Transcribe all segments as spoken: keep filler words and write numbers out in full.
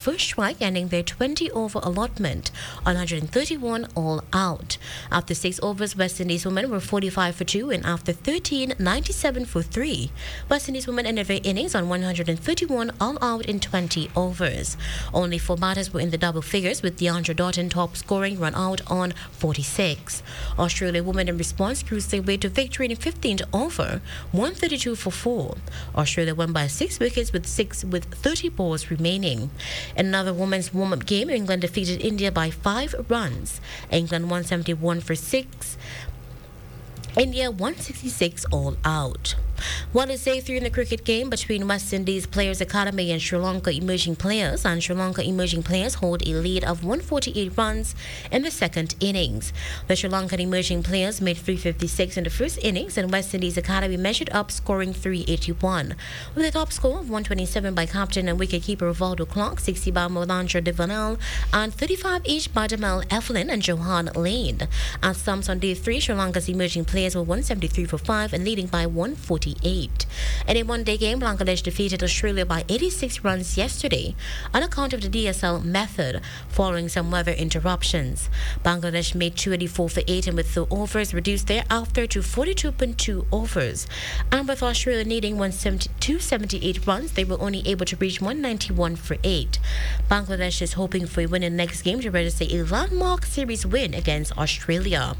first strike, ending their twenty over allotment on one hundred thirty-one all out. After six overs, West Indies women were forty-five for two, and after thirteen, ninety-seven for three. West Indies women ended their innings on one hundred thirty-one all out in twenty overs. Only four batters were in the double figures, with Deandra Doughton top scoring run out on forty-six. Australia women in response cruised their way to victory in the fifteenth over, one thirty-two for four. Australia won by six wickets with six with thirty balls remaining. In another women's warm-up game, England defeated India by five runs. England one seventy-one for six. India one sixty-six all out. While it's day three in the cricket game between West Indies Players Academy and Sri Lanka Emerging Players, and Sri Lanka Emerging Players hold a lead of one forty-eight runs in the second innings. The Sri Lankan Emerging Players made three fifty-six in the first innings, and West Indies Academy measured up, scoring three eighty-one. With a top score of one twenty-seven by captain and wicketkeeper Rivaldo Clark, sixty by Molandra Devanel, and thirty-five each by Damel Evelyn and Johan Lane. At stumps on day three, Sri Lanka's Emerging Players were one seventy-three for five and leading by one forty-eight. In a one-day game, Bangladesh defeated Australia by eighty-six runs yesterday on account of the D S L method following some weather interruptions. Bangladesh made two eighty-four for eight, and with the overs reduced thereafter to forty-two point two overs. And with Australia needing two hundred seventy-eight runs, they were only able to reach one ninety-one for eight. Bangladesh is hoping for a win in the next game to register a landmark series win against Australia.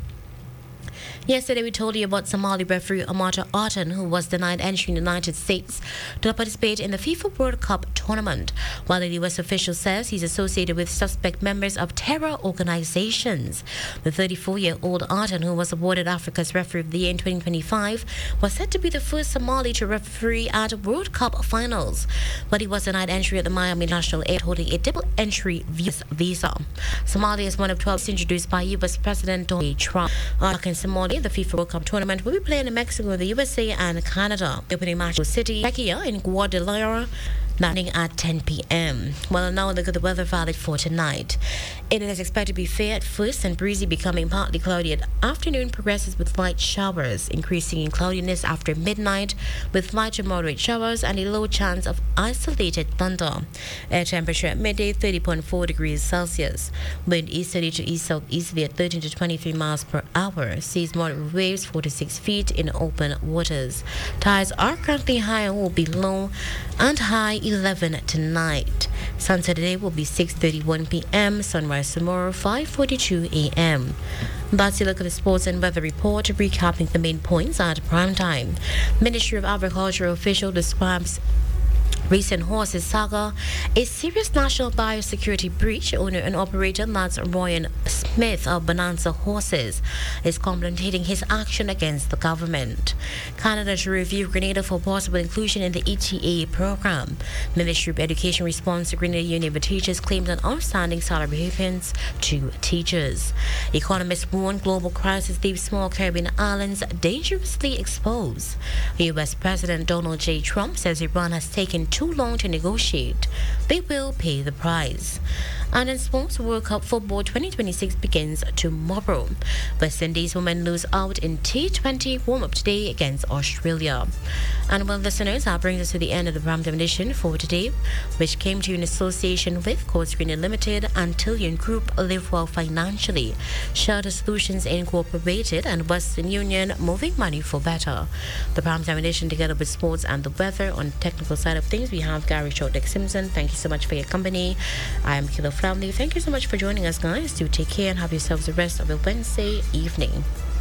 Yesterday, we told you about Somali referee Amata Artan, who was denied entry in the United States to participate in the FIFA World Cup tournament, while the U S official says he's associated with suspect members of terror organizations. The thirty-four-year-old Artan, who was awarded Africa's Referee of the Year in twenty twenty-five, was said to be the first Somali to referee at World Cup finals, but he was denied entry at the Miami National Airport holding a double entry visa. Somalia is one of twelve introduced by U S President Donald Trump. Like in Somalia, the FIFA World Cup tournament will be playing in Mexico, the U S A, and Canada. The opening match will City, Czechia in Guadalajara, landing at ten p.m. Well, now look at the weather valid for tonight. It is expected to be fair at first and breezy, becoming partly cloudy at afternoon, progresses with light showers, increasing in cloudiness after midnight with light to moderate showers and a low chance of isolated thunder. Air temperature at midday thirty point four degrees Celsius. Wind easterly to east southeasterly at thirteen to twenty-three miles per hour. Seas moderate waves four to six feet in open waters. Tides are currently high and will be low and high eleven tonight. Sunset today will be six thirty-one p.m. Sunrise tomorrow five forty-two a.m. That's a look at the sports and weather report, recapping the main points at prime time. Ministry of Agriculture official describes recent horses saga a serious national biosecurity breach. Owner and operator Lance Royan Smith of Bonanza Horses is contemplating his action against the government. Canada to review Grenada for possible inclusion in the E T A program. Ministry of Education responds to Grenada Union of Teachers claimed an outstanding salary payments to teachers. Economists warn global crisis leaves small Caribbean islands dangerously exposed. U S President Donald J. Trump says Iran has taken too long to negotiate. They will pay the price. And in sports, World Cup Football twenty twenty-six begins tomorrow. West Indies women lose out in T twenty warm-up today against Australia. And well, listeners, that brings us to the end of the Brampton edition for today, which came to you in association with Court Screening Limited and Tillion Group, Live Well Financially, Shelter Solutions Incorporated, and Western Union, moving money for better. The Brampton edition, together with sports and the weather. On the technical side of things, we have Gary Shortdick Simpson. Thank you so much for your company. I am Kilo Family. Thank you so much for joining us, guys. Do take care and have yourselves the rest of a Wednesday evening.